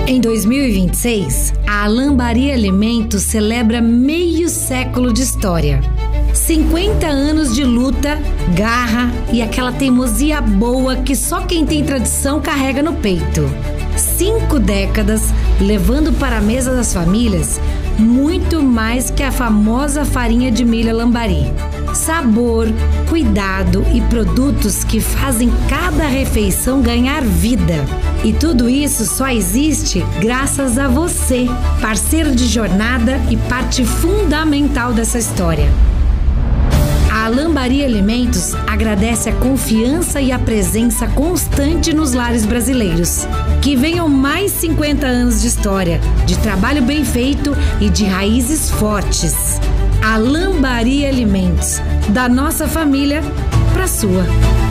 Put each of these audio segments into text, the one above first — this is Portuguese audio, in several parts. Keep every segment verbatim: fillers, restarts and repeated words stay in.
Em dois mil e vinte e seis, a Lambari Alimentos celebra meio século de história. cinquenta anos de luta, garra e aquela teimosia boa que só quem tem tradição carrega no peito. Cinco décadas levando para a mesa das famílias muito mais que a famosa farinha de milho Lambari. Sabor, cuidado e produtos que fazem cada refeição ganhar vida. E tudo isso só existe graças a você, parceiro de jornada e parte fundamental dessa história. A Lambari Alimentos agradece a confiança e a presença constante nos lares brasileiros. Que venham mais cinquenta anos de história, de trabalho bem feito e de raízes fortes. A Lambari Alimentos, da nossa família para a sua.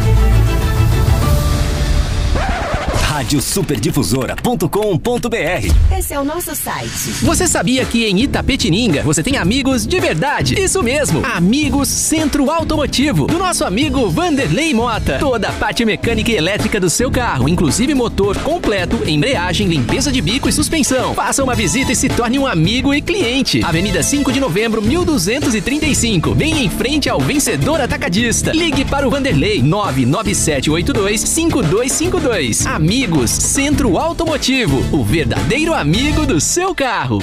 rádio super difusora ponto com ponto br. Esse é o nosso site. Você sabia que em Itapetininga você tem amigos de verdade? Isso mesmo, Amigos Centro Automotivo, do nosso amigo Vanderlei Mota. Toda a parte mecânica e elétrica do seu carro, inclusive motor completo, embreagem, limpeza de bico e suspensão. Faça uma visita e se torne um amigo e cliente. Avenida cinco de novembro, mil duzentos e trinta e cinco, bem em frente ao Vencedor Atacadista. Ligue para o Vanderlei, nove nove sete oito dois cinco dois cinco dois. Amigos Centro Automotivo, o verdadeiro amigo do seu carro.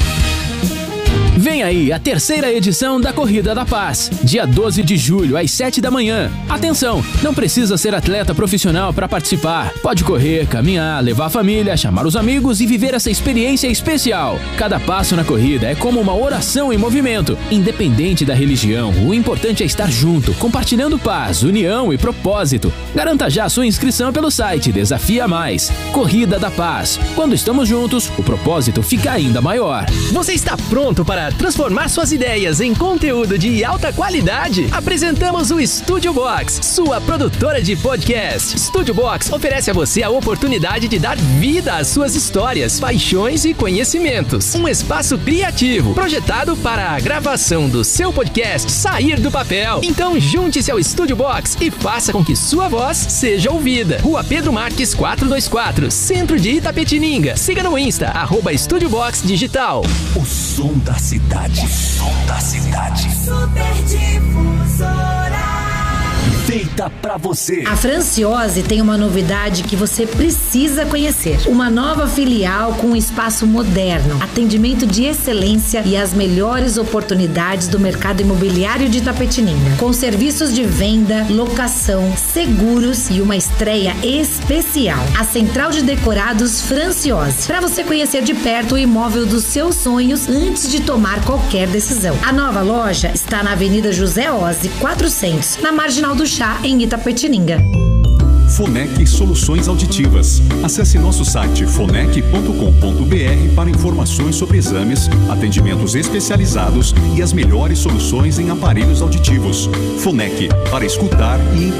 Vem aí a terceira edição da Corrida da Paz, dia doze de julho, às sete da manhã. Atenção, não precisa ser atleta profissional para participar. Pode correr, caminhar, levar a família, chamar os amigos e viver essa experiência especial. Cada passo na corrida é como uma oração em movimento. Independente da religião, o importante é estar junto, compartilhando paz, união e propósito. Garanta já sua inscrição pelo site Desafia Mais. Corrida da Paz. Quando estamos juntos, o propósito fica ainda maior. Você está pronto para transformar suas ideias em conteúdo de alta qualidade? Apresentamos o Studio Box, sua produtora de podcast. Studio Box oferece a você a oportunidade de dar vida às suas histórias, paixões e conhecimentos. Um espaço criativo, projetado para a gravação do seu podcast sair do papel. Então junte-se ao Studio Box e faça com que sua voz seja ouvida. Rua Pedro Marques quatrocentos e vinte e quatro, Centro de Itapetininga. Siga no Insta, arroba Studio Box Digital. O som da cidade. O som da cidade. Super Difusora. Feita pra você. A Franciose tem uma novidade que você precisa conhecer. Uma nova filial com um espaço moderno, atendimento de excelência e as melhores oportunidades do mercado imobiliário de Itapetininga. Com serviços de venda, locação, seguros e uma estreia especial. A Central de Decorados Franciose. Para você conhecer de perto o imóvel dos seus sonhos antes de tomar qualquer decisão. A nova loja está na Avenida José Ozzi, quatrocentos, na Marginal do Chá, em Itapetininga. Fonec Soluções Auditivas. Acesse nosso site fonec ponto com ponto br para informações sobre exames, atendimentos especializados e as melhores soluções em aparelhos auditivos. Fonec, para escutar e entender.